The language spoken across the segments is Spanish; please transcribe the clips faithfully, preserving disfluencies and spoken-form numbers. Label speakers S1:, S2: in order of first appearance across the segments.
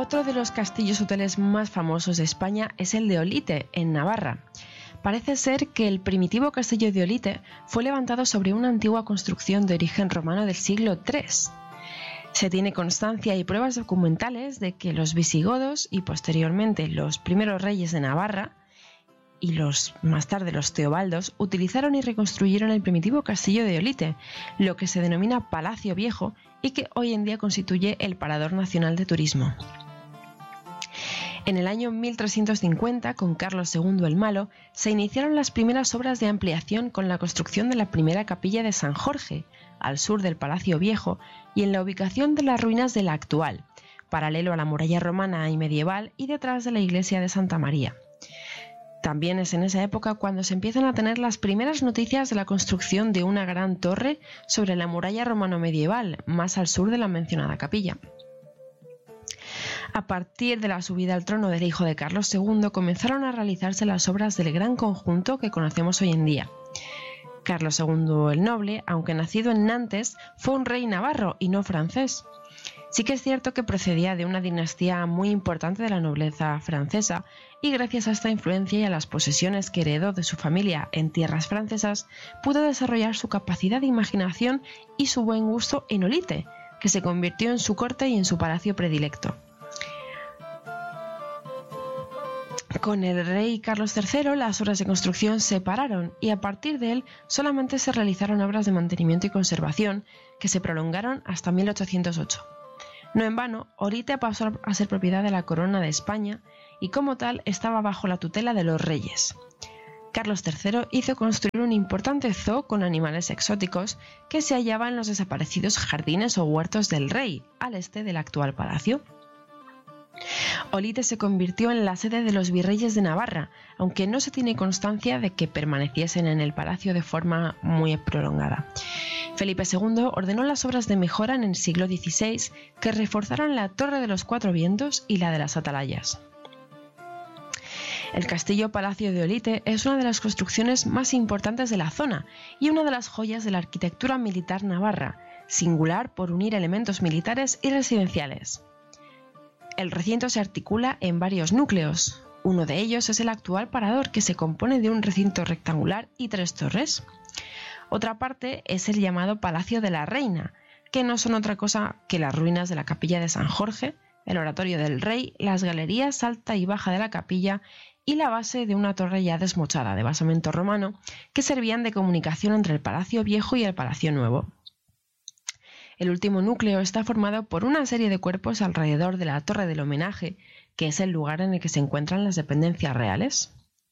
S1: Otro de los castillos hoteles más famosos de España es el de Olite, en Navarra. Parece ser que el primitivo castillo de Olite fue levantado sobre una antigua construcción de origen romano del siglo tercero. Se tiene constancia y pruebas documentales de que los visigodos y posteriormente los primeros reyes de Navarra y los más tarde los teobaldos utilizaron y reconstruyeron el primitivo castillo de Olite, lo que se denomina Palacio Viejo y que hoy en día constituye el Parador Nacional de Turismo. En el año mil trescientos cincuenta, con Carlos segundo el Malo, se iniciaron las primeras obras de ampliación con la construcción de la primera capilla de San Jorge, al sur del Palacio Viejo y en la ubicación de las ruinas de la actual, paralelo a la muralla romana y medieval y detrás de la iglesia de Santa María. También es en esa época cuando se empiezan a tener las primeras noticias de la construcción de una gran torre sobre la muralla romano-medieval, más al sur de la mencionada capilla. A partir de la subida al trono del hijo de Carlos segundo comenzaron a realizarse las obras del gran conjunto que conocemos hoy en día. Carlos segundo el Noble, aunque nacido en Nantes, fue un rey navarro y no francés. Sí que es cierto que procedía de una dinastía muy importante de la nobleza francesa y gracias a esta influencia y a las posesiones que heredó de su familia en tierras francesas, pudo desarrollar su capacidad de imaginación y su buen gusto en Olite, que se convirtió en su corte y en su palacio predilecto. Con el rey Carlos tercero las obras de construcción se pararon y a partir de él solamente se realizaron obras de mantenimiento y conservación que se prolongaron hasta mil ochocientos ocho. No en vano, Olite pasó a ser propiedad de la Corona de España y como tal estaba bajo la tutela de los reyes. Carlos tercero hizo construir un importante zoo con animales exóticos que se hallaba en los desaparecidos jardines o huertos del rey, al este del actual palacio. Olite se convirtió en la sede de los virreyes de Navarra, aunque no se tiene constancia de que permaneciesen en el palacio de forma muy prolongada. Felipe segundo ordenó las obras de mejora en el siglo dieciséis que reforzaron la Torre de los Cuatro Vientos y la de las Atalayas. El castillo Palacio de Olite es una de las construcciones más importantes de la zona y una de las joyas de la arquitectura militar navarra, singular por unir elementos militares y residenciales. El recinto se articula en varios núcleos. Uno de ellos es el actual parador, que se compone de un recinto rectangular y tres torres. Otra parte es el llamado Palacio de la Reina, que no son otra cosa que las ruinas de la capilla de San Jorge, el oratorio del rey, las galerías alta y baja de la capilla y la base de una torre ya desmochada de basamento romano que servían de comunicación entre el Palacio Viejo y el Palacio Nuevo. El último núcleo está formado por una serie de cuerpos alrededor de la Torre del Homenaje, que es el lugar en el que se encuentran las dependencias reales.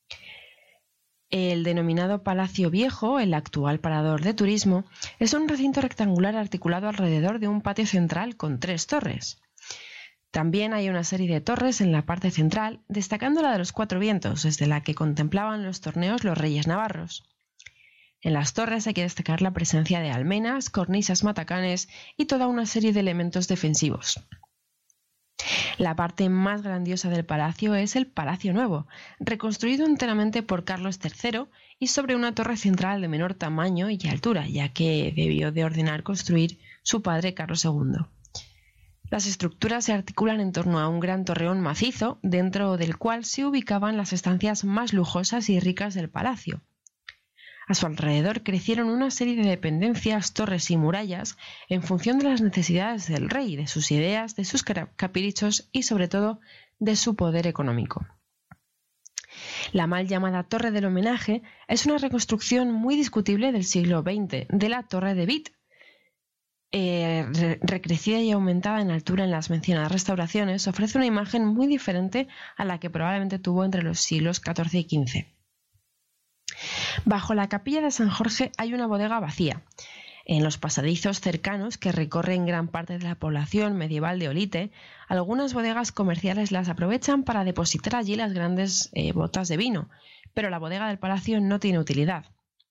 S1: El denominado Palacio Viejo, el actual parador de turismo, es un recinto rectangular articulado alrededor de un patio central con tres torres. También hay una serie de torres en la parte central, destacando la de los Cuatro Vientos, desde la que contemplaban los torneos los reyes navarros. En las torres hay que destacar la presencia de almenas, cornisas matacanes y toda una serie de elementos defensivos. La parte más grandiosa del palacio es el Palacio Nuevo, reconstruido enteramente por Carlos tercero y sobre una torre central de menor tamaño y altura, ya que debió de ordenar construir su padre Carlos segundo. Las estructuras se articulan en torno a un gran torreón macizo, dentro del cual se ubicaban las estancias más lujosas y ricas del palacio. A su alrededor crecieron una serie de dependencias, torres y murallas en función de las necesidades del rey, de sus ideas, de sus caprichos y sobre todo de su poder económico. La mal llamada Torre del Homenaje es una reconstrucción muy discutible del siglo veinte de la Torre de Vitt. Eh, re recrecida y aumentada en altura en las mencionadas restauraciones, ofrece una imagen muy diferente a la que probablemente tuvo entre los siglos catorce y quince. Bajo la capilla de San Jorge hay una bodega vacía. En los pasadizos cercanos que recorren gran parte de la población medieval de Olite, algunas bodegas comerciales las aprovechan para depositar allí las grandes eh, botas de vino, pero la bodega del palacio no tiene utilidad.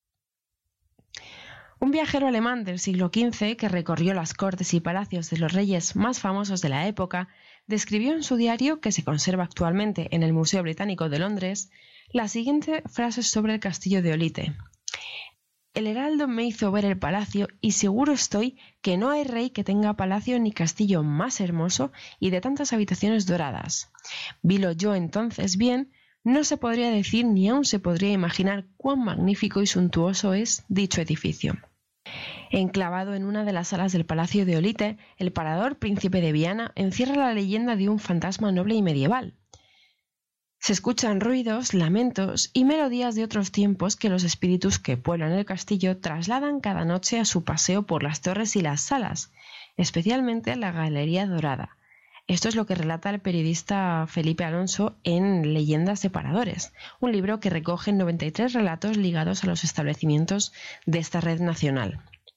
S1: Un viajero alemán del siglo quince que recorrió las cortes y palacios de los reyes más famosos de la época describió en su diario, que se conserva actualmente en el Museo Británico de Londres, la siguiente frase sobre el castillo de Olite. El heraldo me hizo ver el palacio y seguro estoy que no hay rey que tenga palacio ni castillo más hermoso y de tantas habitaciones doradas. Vilo yo entonces bien, no se podría decir ni aun se podría imaginar cuán magnífico y suntuoso es dicho edificio. Enclavado en una de las salas del palacio de Olite, el parador príncipe de Viana encierra la leyenda de un fantasma noble y medieval. Se escuchan ruidos, lamentos y melodías de otros tiempos que los espíritus que pueblan el castillo trasladan cada noche a su paseo por las torres y las salas, especialmente la Galería Dorada. Esto es lo que relata el periodista Felipe Alonso en Leyendas de Paradores, un libro que recoge noventa y tres relatos ligados a los establecimientos de esta red nacional.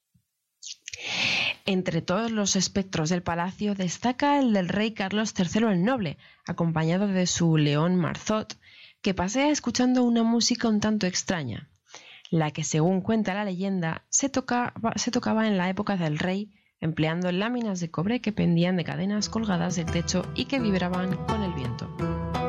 S1: Entre todos los espectros del palacio destaca el del rey Carlos tercero el Noble, acompañado de su león Marzot, que pasea escuchando una música un tanto extraña, la que, según cuenta la leyenda, se tocaba, se tocaba en la época del rey, empleando láminas de cobre que pendían de cadenas colgadas del techo y que vibraban con el viento.